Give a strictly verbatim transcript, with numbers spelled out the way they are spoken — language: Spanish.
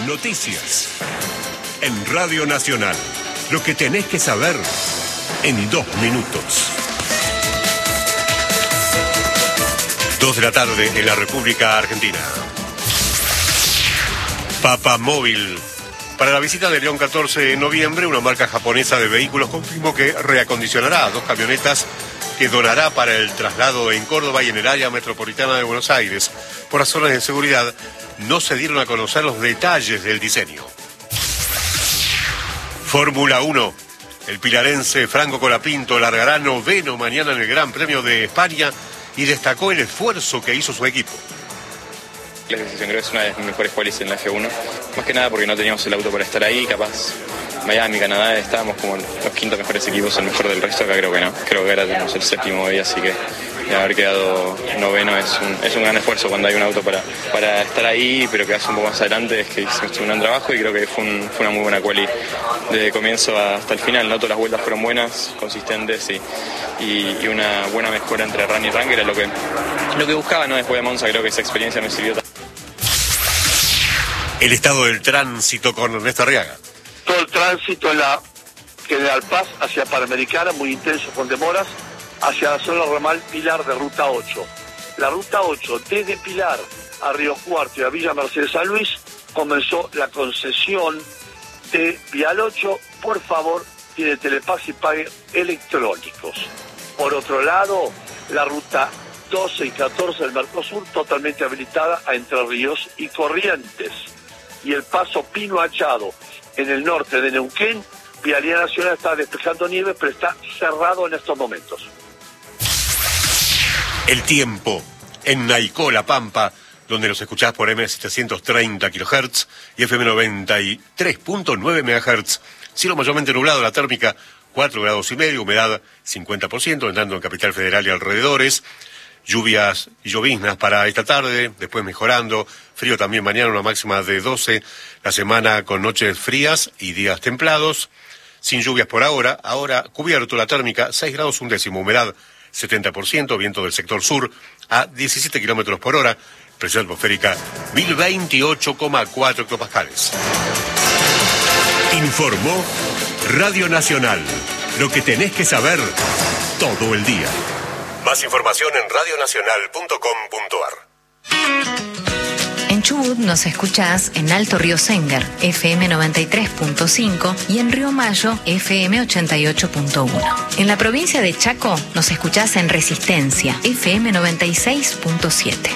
Noticias. En Radio Nacional. Lo que tenés que saber en dos minutos. Dos de la tarde en la República Argentina. Papamóvil. Para la visita de León catorce de noviembre, una marca japonesa de vehículos confirmó que reacondicionará dos camionetas que donará para el traslado en Córdoba y en el área metropolitana de Buenos Aires. Por razones de seguridad, no se dieron a conocer los detalles del diseño. Fórmula uno. El pilarense Franco Colapinto largará noveno mañana en el Gran Premio de España y destacó el esfuerzo que hizo su equipo. La decisión creo que es una de las mejores qualis en la F uno, más que nada porque no teníamos el auto para estar ahí, capaz Miami, Canadá, estábamos como los quintos mejores equipos, el mejor del resto, acá creo que no, creo que ahora tenemos el séptimo hoy, así que haber quedado noveno es un, es un gran esfuerzo cuando hay un auto para, para estar ahí, pero que hace un poco más adelante, es que hicimos un gran trabajo y creo que fue, un, fue una muy buena quali desde el comienzo hasta el final, no todas las vueltas fueron buenas, consistentes y, y, y una buena mejora entre run y run, que era lo que, lo que buscaba, ¿no? Después de Monza creo que esa experiencia me sirvió. El estado del tránsito con Ernesto Arriaga. Todo el tránsito en la General Paz hacia Panamericana, muy intenso con demoras, hacia la zona ramal Pilar de Ruta ocho. La Ruta ocho, desde Pilar a Río Cuarto y a Villa Mercedes San Luis, comenzó la concesión de Vial ocho. Por favor, tiene Telepaz y pague electrónicos. Por otro lado, la Ruta doce y catorce del Mercosur, totalmente habilitada a Entre Ríos y Corrientes. Y el paso Pino Achado, en el norte de Neuquén, Vialidad Nacional está despejando nieve, pero está cerrado en estos momentos. El tiempo en Naicó, La Pampa, donde los escuchás por M setecientos treinta kilohertz y F M noventa y tres punto nueve megahertz. Cielo mayormente nublado, la térmica cuatro grados y medio, humedad cincuenta por ciento, entrando en Capital Federal y alrededores. Lluvias y lloviznas para esta tarde, después mejorando. Frío también mañana, una máxima de doce. La semana con noches frías y días templados. Sin lluvias por ahora. Ahora cubierto la térmica, seis grados un décimo. Humedad setenta por ciento. Viento del sector sur a diecisiete kilómetros por hora. Presión atmosférica mil veintiocho coma cuatro hectopascales. Informó Radio Nacional. Lo que tenés que saber todo el día. Más información en radio nacional punto com punto a r. En Chubut nos escuchás en Alto Río Sengar, F M noventa y tres punto cinco, y en Río Mayo, F M ochenta y ocho punto uno. En la provincia de Chaco nos escuchás en Resistencia, F M noventa y seis punto siete.